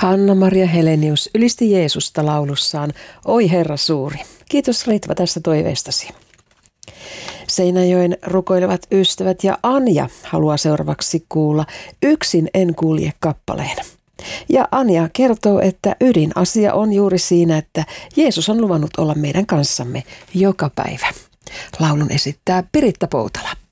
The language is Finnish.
Hanna-Maria Helenius ylisti Jeesusta laulussaan Oi Herra suuri. Kiitos Ritva tästä toiveestasi. Seinäjoen rukoilevat ystävät ja Anja haluaa seuraavaksi kuulla Yksin en kulje -kappaleen. Ja Anja kertoo, että ydinasia on juuri siinä, että Jeesus on luvannut olla meidän kanssamme joka päivä. Laulun esittää Piritta Poutala.